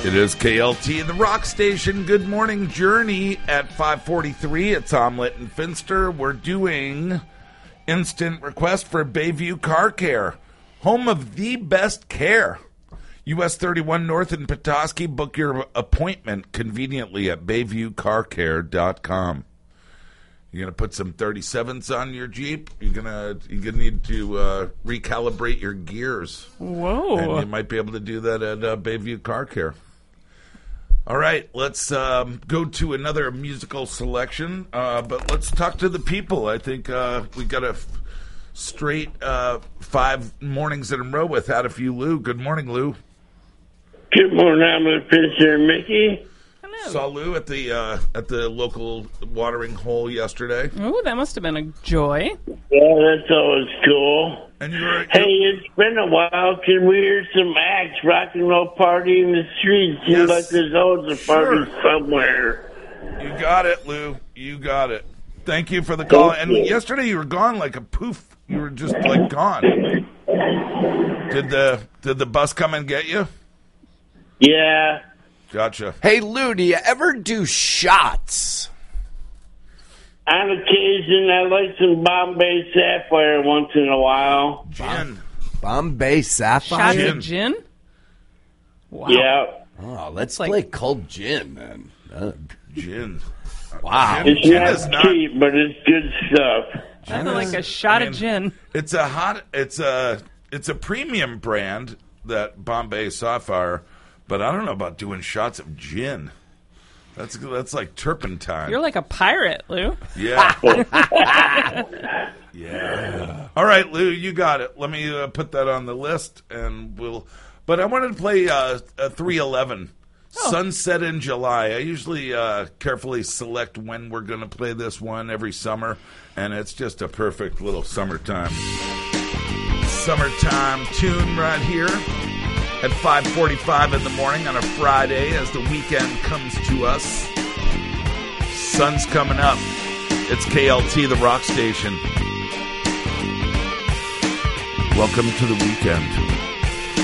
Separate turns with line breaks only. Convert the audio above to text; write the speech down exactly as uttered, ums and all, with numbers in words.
It is K L T, the rock station. Good morning, Journey at five forty-three. It's Omelet and Finster. We're doing instant request for Bayview Car Care, home of the best care. U S thirty-one North in Petoskey. Book your appointment conveniently at bayview car care dot com. You're gonna put some thirty-sevens on your Jeep. You're gonna you're gonna need to uh, recalibrate your gears.
Whoa!
And you might be able to do that at uh, Bayview Car Care. All right, let's um, go to another musical selection, uh, but let's talk to the people. I think uh, we got a f- straight uh, five mornings in a row without a few Lou. Good morning, Lou.
Good morning, I'm a Finster Mickey.
Hello.
Saw Lou at the uh, at the local watering hole yesterday.
Oh, that must have been a joy.
Yeah, that's always cool.
And you were
Hey, it's been a while. Can we hear some acts, rock and roll party in the streets? Seems
Yes.
like there's always a party
Sure.
somewhere.
You got it, Lou. You got it. Thank you for the call.
Thank
And
you.
yesterday you were gone like a poof. You were just like gone. Did the did the bus come and get you?
Yeah.
Gotcha.
Hey, Lou, do you ever do shots?
On occasion, I like some Bombay Sapphire once in a while.
Gin.
Bombay Sapphire?
Shots
Gin.
of gin? Wow.
Yeah.
Oh, let's
like-
play cold gin, then. Uh,
Gin.
wow.
Gin,
It's
gin
not
is not.
cheap, but it's good stuff.
Something like a shot
I mean,
of gin.
It's a hot. It's a. It's a premium brand, that Bombay Sapphire, but I don't know about doing shots of gin. That's that's like turpentine.
You're like a pirate, Lou.
Yeah. Yeah. All right, Lou, you got it. Let me uh, put that on the list, and we'll. But I wanted to play uh, a three eleven. Sunset in July. I usually uh, carefully select when we're going to play this one every summer, and it's just a perfect little summertime summertime tune right here at five forty-five in the morning on a Friday as the weekend comes to us. Sun's coming up. It's K L T, the rock station. Welcome to the weekend.